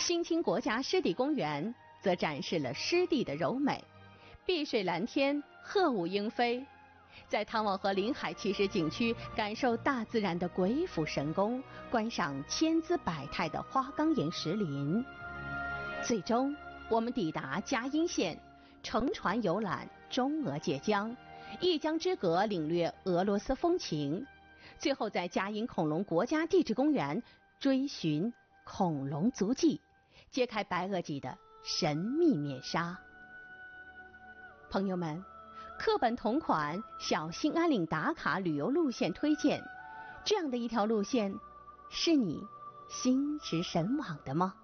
新青国家湿地公园则展示了湿地的柔美，碧水蓝天，鹤舞莺飞。在汤王河临海奇石景区感受大自然的鬼斧神工，观赏千姿百态的花岗岩石林。最终我们抵达嘉阴县，乘船游览中俄界江，一江之隔领略俄罗斯风情，最后在嘉阴恐龙国家地质公园追寻恐龙足迹，揭开白垩纪的神秘面纱。朋友们，课本同款小兴安岭打卡旅游路线推荐，这样的一条路线是你心驰神往的吗？